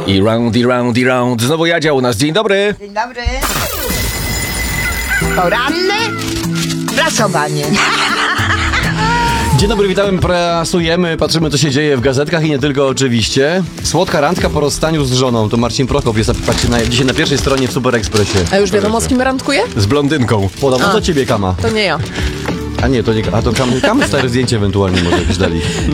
I round, znowu Jadzia u nas. Dzień dobry. Dzień dobry. Poranne prasowanie. Dzień dobry, witamy, prasujemy, patrzymy co się dzieje w gazetkach i nie tylko oczywiście. Słodka randka po rozstaniu z żoną, to Marcin Prokop jest dzisiaj na pierwszej stronie w Super Expressie. A już wiadomo, z kim randkuje? Z blondynką. Podobno do ciebie, Kama. To nie ja. A nie, to nie, a to Kamy stare zdjęcie ewentualnie może jakieś dali.